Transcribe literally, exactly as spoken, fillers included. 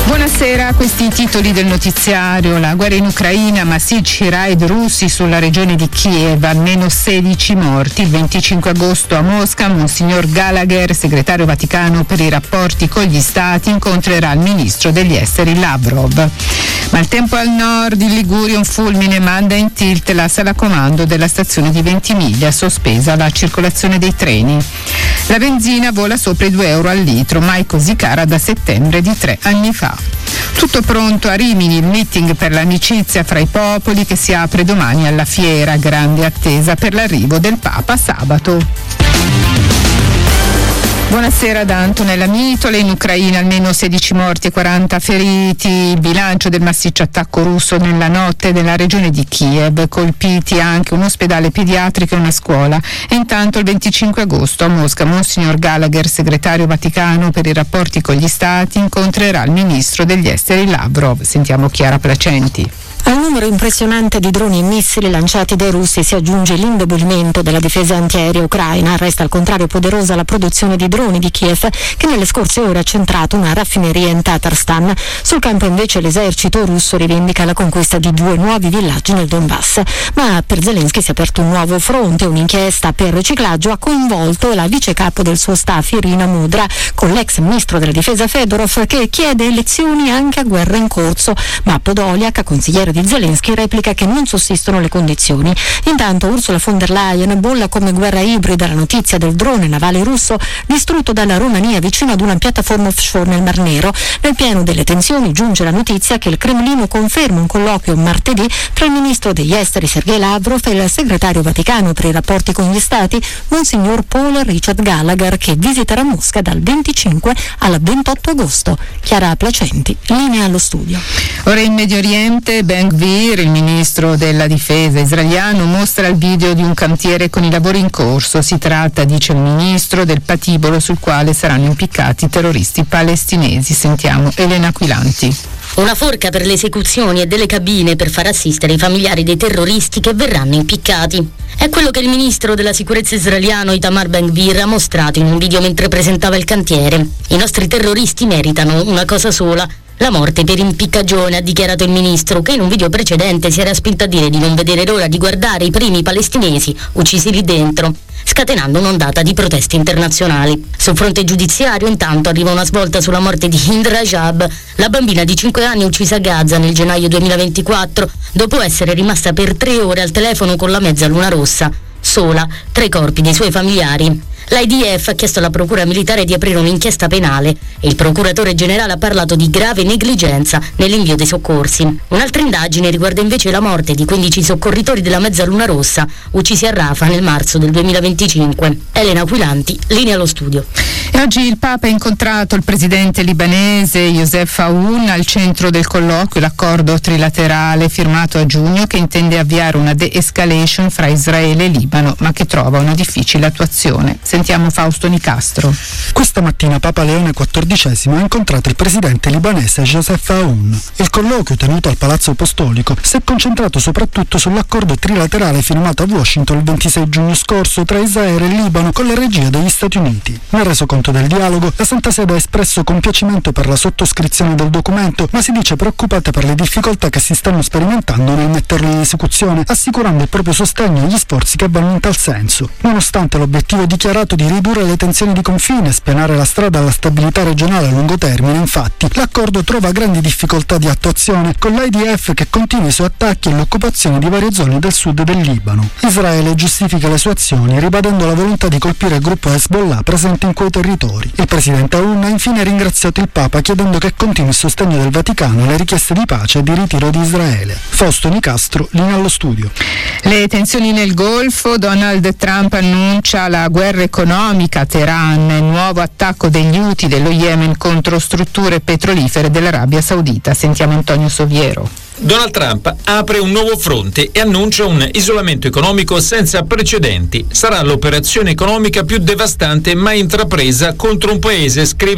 Buonasera, questi i titoli del notiziario. La guerra in Ucraina, massicci raid russi sulla regione di Kiev, almeno sedici morti. Il venticinque agosto a Mosca, Monsignor Gallagher, segretario Vaticano per i rapporti con gli stati, incontrerà il ministro degli esteri Lavrov. Maltempo al nord, in Liguria un fulmine manda in tilt la sala comando della stazione di Ventimiglia, sospesa la circolazione dei treni. La benzina vola sopra i due euro al litro, mai così cara da settembre di tre anni fa. Tutto pronto a Rimini, il meeting per l'amicizia fra i popoli che si apre domani alla Fiera, grande attesa per l'arrivo del Papa sabato. Buonasera da Antonella Mitole. In Ucraina almeno sedici morti e quaranta feriti, il bilancio del massiccio attacco russo nella notte nella regione di Kiev, colpiti anche un ospedale pediatrico e una scuola. E intanto il venticinque agosto a Mosca Monsignor Gallagher, segretario Vaticano per i rapporti con gli stati, incontrerà il ministro degli esteri Lavrov. Sentiamo Chiara Placenti. Al numero impressionante di droni e missili lanciati dai russi si aggiunge l'indebolimento della difesa antiaerea ucraina. Resta al contrario poderosa la produzione di droni di Kiev, che nelle scorse ore ha centrato una raffineria in Tatarstan. Sul campo invece l'esercito russo rivendica la conquista di due nuovi villaggi nel Donbass. Ma per Zelensky si è aperto un nuovo fronte. Un'inchiesta per riciclaggio ha coinvolto la vice capo del suo staff Irina Mudra, con l'ex ministro della difesa Fedorov, che chiede elezioni anche a guerra in corso. Ma Podoliak, consigliere di Zelensky, replica che non sussistono le condizioni. Intanto Ursula von der Leyen bolla come guerra ibrida la notizia del drone navale russo distrutto dalla Romania vicino ad una piattaforma offshore nel Mar Nero. Nel pieno delle tensioni giunge la notizia che il Cremlino conferma un colloquio martedì tra il ministro degli esteri Sergei Lavrov e il segretario Vaticano per i rapporti con gli stati Monsignor Paul Richard Gallagher, che visiterà Mosca dal venticinque al ventotto agosto. Chiara Placenti, linea allo studio. Ora in Medio Oriente, Ben Gvir, il ministro della difesa israeliano, mostra il video di un cantiere con i lavori in corso. Si tratta, dice il ministro, del patibolo sul quale saranno impiccati terroristi palestinesi. Sentiamo Elena Aquilanti. Una forca per le esecuzioni e delle cabine per far assistere i familiari dei terroristi che verranno impiccati. È quello che il ministro della sicurezza israeliano Itamar Ben Gvir ha mostrato in un video mentre presentava il cantiere. I nostri terroristi meritano una cosa sola: la morte per impiccagione, ha dichiarato il ministro, che in un video precedente si era spinto a dire di non vedere l'ora di guardare i primi palestinesi uccisi lì dentro, scatenando un'ondata di proteste internazionali. Sul fronte giudiziario, intanto, arriva una svolta sulla morte di Hind Rajab, la bambina di cinque anni uccisa a Gaza nel gennaio duemilaventiquattro, dopo essere rimasta per tre ore al telefono con la Mezzaluna Rossa, sola tra i corpi dei suoi familiari. L'I D F ha chiesto alla procura militare di aprire un'inchiesta penale e il procuratore generale ha parlato di grave negligenza nell'invio dei soccorsi. Un'altra indagine riguarda invece la morte di quindici soccorritori della Mezzaluna Rossa uccisi a Rafah nel marzo del duemilaventicinque. Elena Aquilanti, linea allo studio. E oggi il Papa ha incontrato il presidente libanese Youssef Aoun al centro del colloquio, l'accordo trilaterale firmato a giugno che intende avviare una de-escalation fra Israele e Libano, ma che trova una difficile attuazione. Sentiamo Fausto Nicastro. Questa mattina Papa Leone quattordicesimo ha incontrato il presidente libanese Youssef Aoun. Il colloquio, tenuto al Palazzo Apostolico, si è concentrato soprattutto sull'accordo trilaterale firmato a Washington il ventisei giugno scorso tra Israele e Libano con la regia degli Stati Uniti. Nel resoconto del dialogo, la Santa Sede ha espresso compiacimento per la sottoscrizione del documento, ma si dice preoccupata per le difficoltà che si stanno sperimentando nel metterlo in esecuzione, assicurando il proprio sostegno agli sforzi che vanno in tal senso. Nonostante l'obiettivo dichiarato di ridurre le tensioni di confine e spianare la strada alla stabilità regionale a lungo termine, infatti, l'accordo trova grandi difficoltà di attuazione, con l'I D F che continua i suoi attacchi e l'occupazione di varie zone del sud del Libano. Israele giustifica le sue azioni ribadendo la volontà di colpire il gruppo Hezbollah presente in quei territori. Il presidente Aoun ha infine ringraziato il Papa chiedendo che continui il sostegno del Vaticano alle richieste di pace e di ritiro di Israele. Fausto Nicastro, linea allo studio. Le tensioni nel Golfo, Donald Trump annuncia la guerra economica a Teheran, il nuovo attacco degli Houthi dello Yemen contro strutture petrolifere dell'Arabia Saudita. Sentiamo Antonio Soviero. Donald Trump apre un nuovo fronte e annuncia un isolamento economico senza precedenti. Sarà l'operazione economica più devastante mai intrapresa contro un paese, scrive